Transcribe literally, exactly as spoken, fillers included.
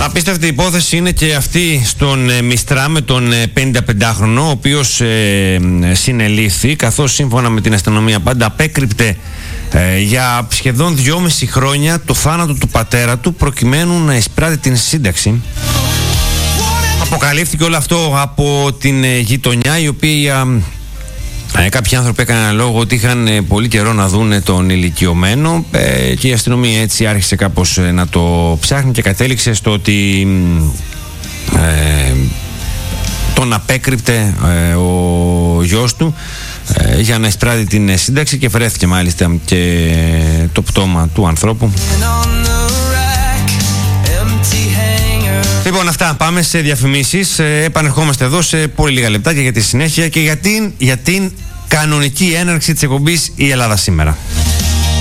Απίστευτη υπόθεση είναι και αυτή στον ε, Μιστρά με τον ε, πενηνταπεντάχρονο, ο οποίος ε, ε, συνελήφθη, καθώς σύμφωνα με την αστυνομία πάντα απέκρυπτε ε, για σχεδόν δυόμιση χρόνια το θάνατο του πατέρα του προκειμένου να εισπράττει την σύνταξη. Αποκαλύφθηκε όλο αυτό από την ε, γειτονιά, η οποία ε, κάποιοι άνθρωποι έκαναν λόγο ότι είχαν ε, πολύ καιρό να δούνε τον ηλικιωμένο ε, και η αστυνομία έτσι άρχισε κάπως ε, να το ψάχνει και κατέληξε στο ότι ε, τον απέκρυπτε ε, ο γιος του ε, για να εισπράττει την σύνταξη και βρέθηκε μάλιστα και το πτώμα του ανθρώπου. Λοιπόν, αυτά, πάμε σε διαφημίσεις, ε, επανερχόμαστε εδώ σε πολύ λίγα λεπτά και για τη συνέχεια και για την, για την κανονική έναρξη της εκπομπής Η Ελλάδα Σήμερα.